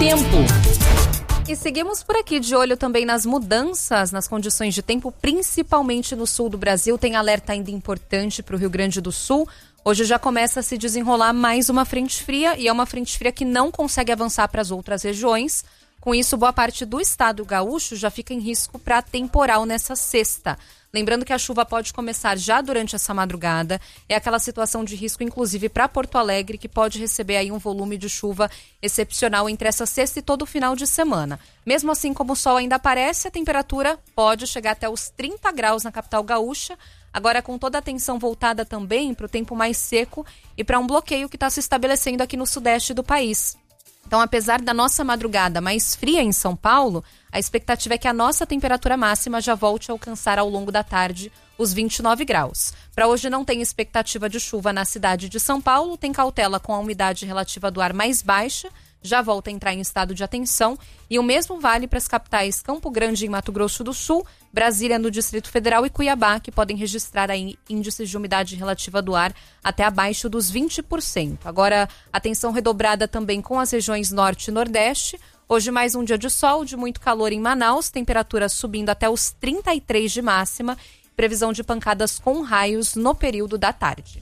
tempo. E seguimos por aqui de olho também nas mudanças nas condições de tempo, principalmente no sul do Brasil. Tem alerta ainda importante para o Rio Grande do Sul. Hoje já começa a se desenrolar mais uma frente fria e é uma frente fria que não consegue avançar para as outras regiões. Com isso, boa parte do estado gaúcho já fica em risco para temporal nessa sexta. Lembrando que a chuva pode começar já durante essa madrugada. É aquela situação de risco, inclusive, para Porto Alegre, que pode receber aí um volume de chuva excepcional entre essa sexta e todo o final de semana. Mesmo assim, como o sol ainda aparece, a temperatura pode chegar até os 30 graus na capital gaúcha. Agora, com toda a atenção voltada também para o tempo mais seco e para um bloqueio que está se estabelecendo aqui no sudeste do país. Então, apesar da nossa madrugada mais fria em São Paulo, a expectativa é que a nossa temperatura máxima já volte a alcançar ao longo da tarde os 29 graus. Para hoje não tem expectativa de chuva na cidade de São Paulo, tem cautela com a umidade relativa do ar mais baixa, já volta a entrar em estado de atenção, e o mesmo vale para as capitais Campo Grande em Mato Grosso do Sul, Brasília no Distrito Federal e Cuiabá, que podem registrar aí índices de umidade relativa do ar até abaixo dos 20%. Agora, atenção redobrada também com as regiões Norte e Nordeste. Hoje mais um dia de sol, de muito calor em Manaus, temperatura subindo até os 33 de máxima, previsão de pancadas com raios no período da tarde.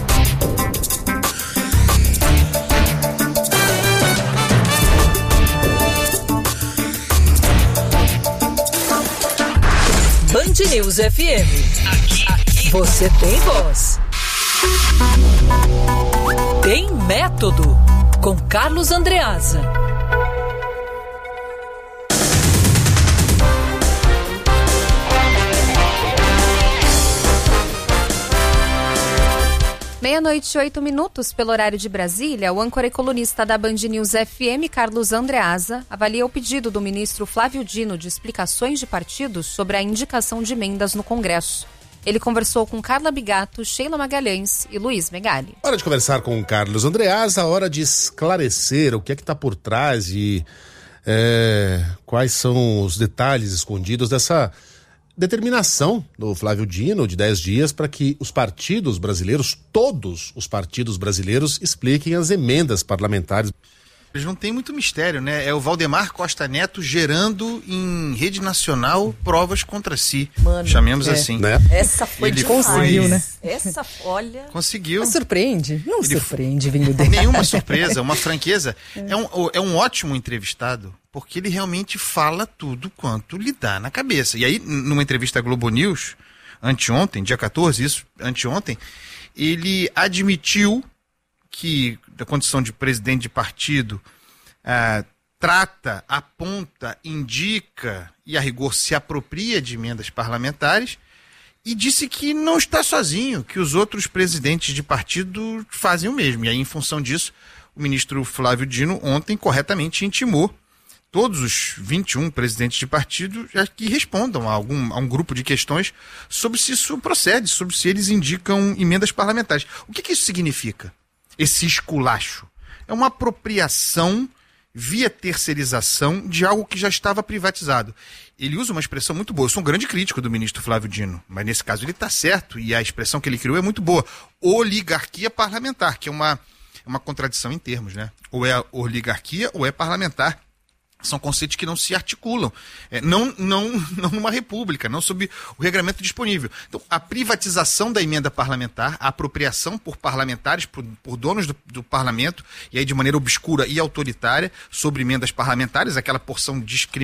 Band News FM. Aqui você tem voz. Tem método. Com Carlos Andreasa. Meia-noite e 8 minutos pelo horário de Brasília, o âncora e colunista da Band News FM, Carlos Andreasa, avalia o pedido do ministro Flávio Dino de explicações de partidos sobre a indicação de emendas no Congresso. Ele conversou com Carla Bigato, Sheila Magalhães e Luiz Megali. Hora de conversar com o Carlos Andreasa, hora de esclarecer o que é que está por trás e quais são os detalhes escondidos dessa determinação do Flávio Dino de 10 dias para que os partidos brasileiros, todos os partidos brasileiros, expliquem as emendas parlamentares. Eles não tem muito mistério, né? É o Valdemar Costa Neto gerando em rede nacional provas contra si. Mano, chamemos assim. Né? Essa foi Ele conseguiu, né? Essa, olha... Conseguiu. Mas surpreende? Não surpreende vindo dele. Nenhuma surpresa, uma franqueza. É um ótimo entrevistado, porque ele realmente fala tudo quanto lhe dá na cabeça. E aí, numa entrevista à Globo News, anteontem, dia 14, anteontem, ele admitiu que, da condição de presidente de partido, trata, aponta, indica e, a rigor, se apropria de emendas parlamentares, e disse que não está sozinho, que os outros presidentes de partido fazem o mesmo. E aí, em função disso, o ministro Flávio Dino ontem corretamente intimou todos os 21 presidentes de partido que respondam a um grupo de questões sobre se isso procede, sobre se eles indicam emendas parlamentares. O que isso significa? Esse esculacho é uma apropriação via terceirização de algo que já estava privatizado. Ele usa uma expressão muito boa. Eu sou um grande crítico do ministro Flávio Dino, mas nesse caso ele está certo e a expressão que ele criou é muito boa. Oligarquia parlamentar, que é uma contradição em termos, né? Ou é oligarquia ou é parlamentar. São conceitos que não se articulam, não numa república, não sob o regramento disponível. Então, a privatização da emenda parlamentar, a apropriação por parlamentares, por donos do parlamento, e aí de maneira obscura e autoritária, sobre emendas parlamentares, aquela porção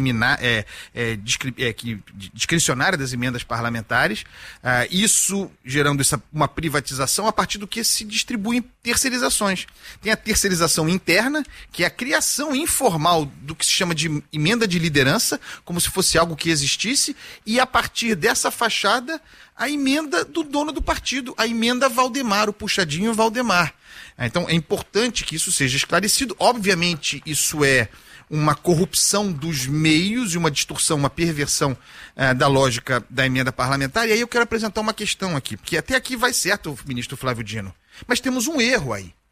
discricionária das emendas parlamentares, isso gerando uma privatização a partir do que se distribuem terceirizações. Tem a terceirização interna, que é a criação informal do que se chama de emenda de liderança, como se fosse algo que existisse, e a partir dessa fachada, a emenda do dono do partido, a emenda Valdemar, o puxadinho Valdemar. Então é importante que isso seja esclarecido. Obviamente isso é uma corrupção dos meios e uma distorção, uma perversão da lógica da emenda parlamentar. E aí eu quero apresentar uma questão aqui, porque até aqui vai certo o ministro Flávio Dino, mas temos um erro aí.